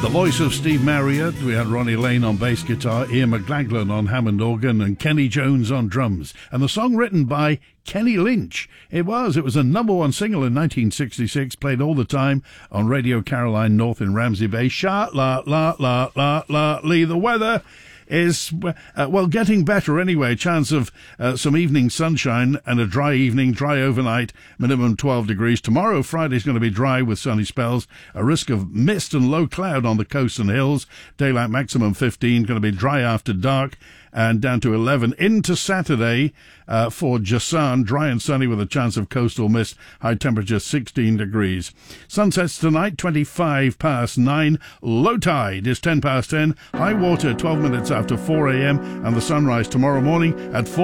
The voice of Steve Marriott. We had Ronnie Lane on bass guitar, Ian McLaglen on Hammond organ, and Kenny Jones on drums. And the song written by Kenny Lynch. It was a number one single in 1966, played all the time on Radio Caroline North in Ramsey Bay. Sha la la la la la lee. The weather is, getting better anyway. Chance of some evening sunshine and a dry evening, dry overnight, minimum 12 degrees. Tomorrow, Friday's going to be dry with sunny spells. A risk of mist and low cloud on the coast and hills. Daylight maximum 15, going to be dry after dark and down to 11. Into Saturday for Jasan, dry and sunny with a chance of coastal mist. High temperature 16 degrees. Sunsets tonight, 25 past 9. Low tide is 10 past 10. High water 12 minutes after 4 a.m. and the sunrise tomorrow morning at 4.